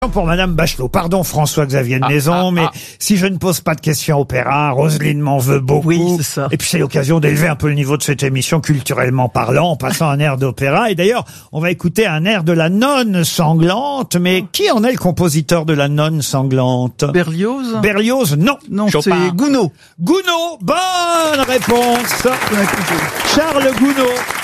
Pour Madame Bachelot. Pardon François-Xavier de Maison, mais si je ne pose pas de questions opéra, Roselyne m'en veut beaucoup. Oui, c'est ça. Et puis c'est l'occasion d'élever un peu le niveau de cette émission culturellement parlant, en passant un air d'opéra. Et d'ailleurs, on va écouter un air de la Nonne sanglante. Mais qui en est le compositeur de la Nonne sanglante? Berlioz? Berlioz, non. Non, Chopin. c'est Gounod. Gounod, bonne réponse. Charles Gounod.